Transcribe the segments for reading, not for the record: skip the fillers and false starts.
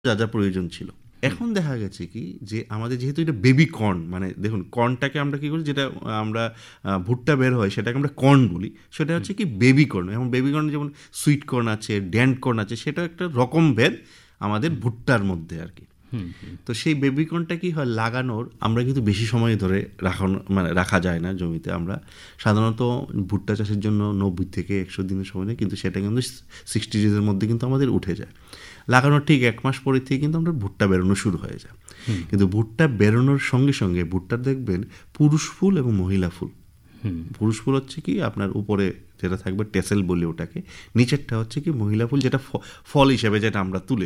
যা যা প্রয়োজন ছিল। এখন দেখা গেছে কি যে আমাদের যেহেতু এটা বেবি কর্ন, মানে দেখুন কর্নটাকে আমরা কী করি, যেটা আমরা ভুট্টা বের হয় সেটাকে আমরা কর্ন বলি, সেটা হচ্ছে কি বেবি কর্ন। এবং বেবি কর্ন যেমন সুইট কর্ন আছে, ড্যান্ড কর্ন আছে, সেটা একটা রকম ভেদ আমাদের ভুট্টার মধ্যে আর কি। তো সেই বেবি কর্নটা কি হয়, লাগানোর আমরা কিন্তু বেশি সময় ধরে রাখা যায় না জমিতে। আমরা সাধারণত ভুট্টা চাষের জন্য 90 থেকে 100 দিনের সময় নেই, কিন্তু সেটা কিন্তু 60 ডেজের মধ্যে কিন্তু আমাদের উঠে যায়। লাগানোর ঠিক 1 মাস পরে থেকে কিন্তু আমরা ভুট্টা বেরোনো শুরু হয়ে যায়। কিন্তু ভুট্টা বেরোনোর সঙ্গে সঙ্গে ভুট্টা দেখবেন পুরুষ ফুল এবং মহিলা ফুল। পুরুষ ফুল হচ্ছে কি আপনার উপরে যেটা থাকবে টেসেল বলি ওটাকে, নিচেরটা হচ্ছে কি মহিলা ফুল, যেটা ফল হিসেবে যেটা আমরা তুলি।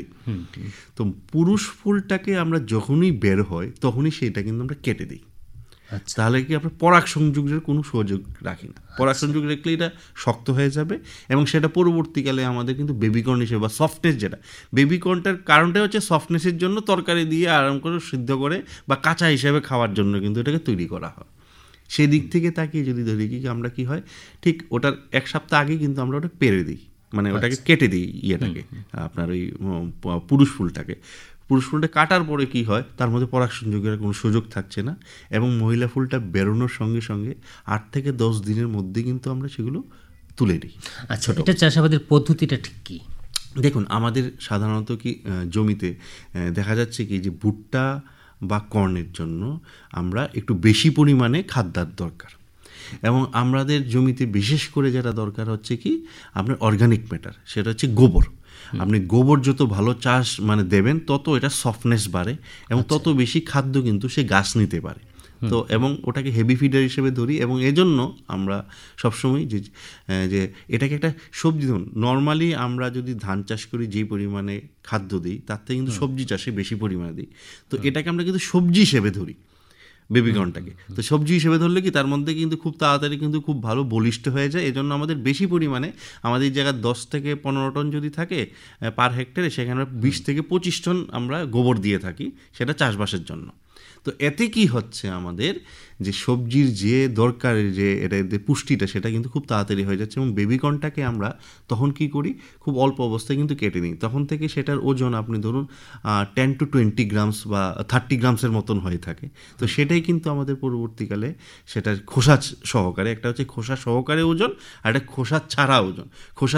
তো পুরুষ ফুলটাকে আমরা যখনই বের হয় তখনই সেইটা কিন্তু আমরা কেটে দিই। তাহলে কি আপনার পরাগ সংযোগের কোনো সুযোগ রাখি না। পরাগ সংযোগ রাখলে এটা শক্ত হয়ে যাবে এবং সেটা পরবর্তীকালে আমাদের কিন্তু বেবিকর্ন হিসেবে বা সফটনেস, যেটা বেবিকর্নটার কারণটা হচ্ছে সফটনেসের জন্য তরকারি দিয়ে আরাম করে সিদ্ধ করে বা কাঁচা হিসেবে খাওয়ার জন্য কিন্তু এটাকে তৈরি করা হয়। সেই দিক থেকে তাকিয়ে যদি ধরি কি আমরা কি হয়, ঠিক ওটার 1 সপ্তাহ আগে কিন্তু আমরা ওটা পেরে দিই, মানে ওটাকে কেটে দিই ইয়েটাকে, আপনার ওই পুরুষ ফুলটাকে। পুরুষ ফুলটা কাটার পরে কি হয়, তার মধ্যে পরাগ সংযোগের কোনো সুযোগ থাকছে না এবং মহিলা ফুলটা বেরোনোর সঙ্গে সঙ্গে 8 থেকে 10 দিনের মধ্যে কিন্তু আমরা সেগুলো তুলে নিই। আচ্ছা, এটা চাষাবাদের পদ্ধতিটা ঠিক কি? দেখুন, আমাদের সাধারণত কি জমিতে দেখা যাচ্ছে কি যে ভুট্টা বা কর্নের জন্য আমরা একটু বেশি পরিমাণে খাদ্যার দরকার, এবং আমাদের জমিতে বিশেষ করে যেটা দরকার হচ্ছে কি আপনার অর্গানিক ম্যাটার, সেটা হচ্ছে গোবর। আপনি গোবর যত ভালো চাষ দেবেন তত এটা সফটনেস বাড়ে এবং তত বেশি খাদ্য কিন্তু সে গাছ নিতে পারে। তো এবং ওটাকে হেভি ফিডার হিসেবে ধরি, এবং এজন্য আমরা সবসময় যে এটাকে একটা সবজি, ধরুন নর্মালি আমরা যদি ধান চাষ করি যে পরিমাণে খাদ্য দিই তার থেকে কিন্তু সবজি চাষে বেশি পরিমাণে দিই। তো এটাকে আমরা কিন্তু সবজি হিসেবে ধরি বেবিকর্নটাকে। তো সবজি হিসেবে ধরলে কি তার মধ্যে কিন্তু খুব তাড়াতাড়ি কিন্তু খুব ভালো বলিষ্ঠ হয়ে যায়। এজন্য আমাদের বেশি পরিমাণে, আমাদের জায়গায় 10 থেকে 15 টন যদি থাকে পার হেক্টরে, সেখানে 20 থেকে 25 টন আমরা গোবর দিয়ে থাকি, সেটা চাষবাসের জন্য। তো এতে কি হচ্ছে, আমাদের যে সবজির যে দরকারের যে এটা পুষ্টিটা সেটা কিন্তু খুব তাড়াতাড়ি হয়ে যাচ্ছে। এবং বেবিকর্নটাকে আমরা তখন কি করি, খুব অল্প অবস্থায় কিন্তু কেটে নিই। তখন থেকে সেটার ওজন আপনি ধরুন 10 to 20 গ্রামস বা 30 গ্রামসের মতন হয়ে থাকে। তো সেটাই কিন্তু আমাদের পরবর্তীকালে সেটার খোসা সহকারে, একটা হচ্ছে খোসা সহকারে ওজন আর একটা খোসা ছাড়া ওজন। খোসা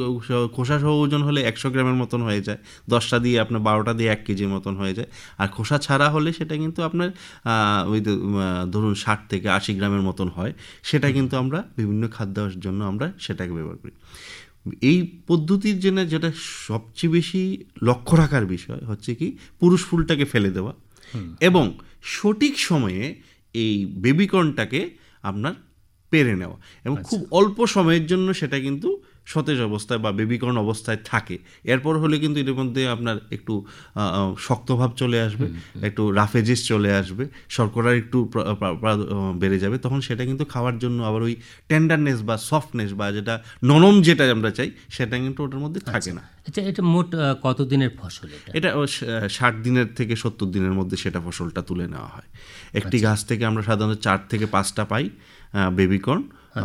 সহ ওজন হলে 100 গ্রামের মতন হয়ে যায়, 10টা দিয়ে আপনার 12টা দিয়ে 1 কেজির মতন হয়ে যায়। আর খোসা ছাড়া হলে সেটা কিন্তু আপনার ওই ধরুন 60 থেকে 80 গ্রামের মতন হয়। সেটা কিন্তু আমরা বিভিন্ন খাদ্যের জন্য আমরা সেটাকে ব্যবহার করি। এই পদ্ধতির জন্য যেটা সবচেয়ে বেশি লক্ষ্য রাখার বিষয় হচ্ছে কি পুরুষ ফুলটাকে ফেলে দেওয়া এবং সঠিক সময়ে এই বেবিকর্নটাকে আপনার পেরে নেওয়া, এবং খুব অল্প সময়ের জন্য সেটা কিন্তু সতেজ অবস্থায় বা বেবিকর্ন অবস্থায় থাকে। এরপর হলে কিন্তু এর মধ্যে আপনার একটু শক্তভাব চলে আসবে, একটু রাফেজেস চলে আসবে, শর্করার একটু বেড়ে যাবে। তখন সেটা কিন্তু খাওয়ার জন্য আবার ওই টেন্ডারনেস বা সফটনেস বা যেটা নরম যেটা আমরা চাই সেটা কিন্তু ওটার মধ্যে থাকে না। এটা মোট কত দিনের ফসল? এটা 60 দিনের থেকে 70 দিনের মধ্যে সেটা ফসলটা তুলে নেওয়া হয়। একটি গাছ থেকে আমরা সাধারণত 4 থেকে 5টা পাই বেবিকর্ন,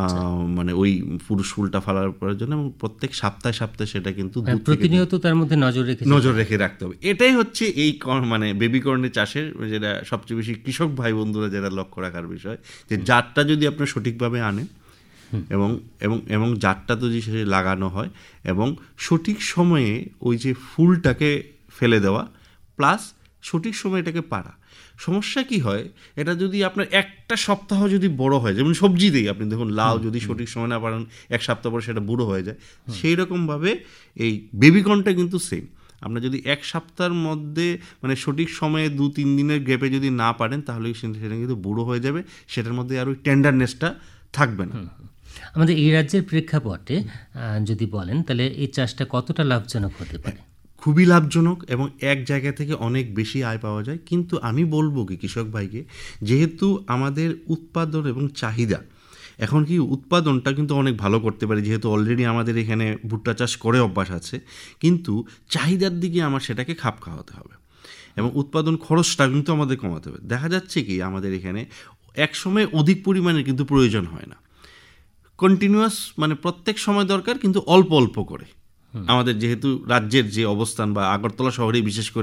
ওই পুরুষ ফুলটা ফেলার পরের জন্য, এবং প্রত্যেক সপ্তাহে সেটা কিন্তু প্রতিনিয়ত তার মধ্যে নজর রেখে রাখতে হবে। এটাই হচ্ছে এই বেবিকর্নের চাষের যেটা সবচেয়ে বেশি কৃষক ভাই বন্ধুরা যেটা লক্ষ্য রাখার বিষয়, যে জাতটা যদি আপনি সঠিকভাবে আনেন এবং এবং এবং জাতটা যদি সে লাগানো হয় এবং সঠিক সময়ে ওই যে ফুলটাকে ফেলে দেওয়া প্লাস সঠিক সময় এটাকে পারা। সমস্যা কি হয়, এটা যদি আপনার একটা সপ্তাহ যদি বড় হয়, যেমন সবজিতেই আপনি দেখুন লাউ যদি সঠিক সময় না পারেন 1 সপ্তাহ পরে সেটা বুড়ো হয়ে যায়, সেই রকমভাবে এই বেবিকর্নটা কিন্তু সেম। আপনার যদি 1 সপ্তাহের মধ্যে সঠিক সময়ে 2-3 দিনের গ্যাপে যদি না পারেন তাহলে সেটা কিন্তু বুড়ো হয়ে যাবে, সেটার মধ্যে আর ওই টেন্ডারনেসটা থাকবে না। আমাদের এই রাজ্যের প্রেক্ষাপটে যদি বলেন তাহলে এই চাষটা কতটা লাভজনক হতে পারে? খুবই লাভজনক এবং এক জায়গা থেকে অনেক বেশি আয় পাওয়া যায়। কিন্তু আমি বলবো কি কৃষক ভাইকে, যেহেতু আমাদের উৎপাদন এবং চাহিদা, এখন কি উৎপাদনটা কিন্তু অনেক ভালো করতে পারি, যেহেতু অলরেডি আমাদের এখানে ভুট্টা চাষ করে অভ্যাস আছে, কিন্তু চাহিদার দিকে আমার সেটাকে খাপ খাওয়াতে হবে এবং উৎপাদন খরচটা কিন্তু আমাদের কমাতে হবে। দেখা যাচ্ছে কি আমাদের এখানে একসময় অধিক পরিমাণে কিন্তু প্রয়োজন হয় না, কন্টিনিউয়াস প্রত্যেক সময় দরকার, কিন্তু অল্প অল্প করে আমাদের যেহেতু রাজ্যের যে অবস্থান বা আগরতলা শহরে বিশেষ করে